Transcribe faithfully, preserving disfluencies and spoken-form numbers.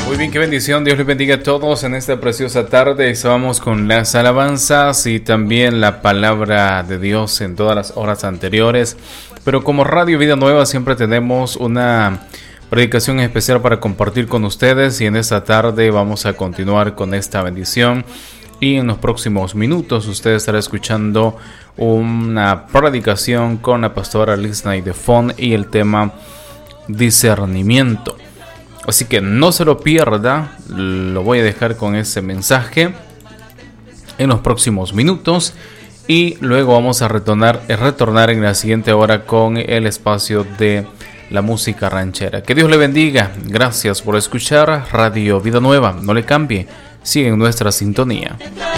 Muy bien, qué bendición. Dios les bendiga a todos en esta preciosa tarde. Vamos con las alabanzas y también la palabra de Dios en todas las horas anteriores. Pero como Radio Vida Nueva siempre tenemos una predicación especial para compartir con ustedes, y en esta tarde vamos a continuar con esta bendición. Y en los próximos minutos usted estará escuchando una predicación con la pastora Lisney de Fon y el tema discernimiento. Así que no se lo pierda, lo voy a dejar con ese mensaje en los próximos minutos y luego vamos a retornar, retornar en la siguiente hora con el espacio de la música ranchera. Que Dios le bendiga, gracias por escuchar Radio Vida Nueva, no le cambie, sigue en nuestra sintonía.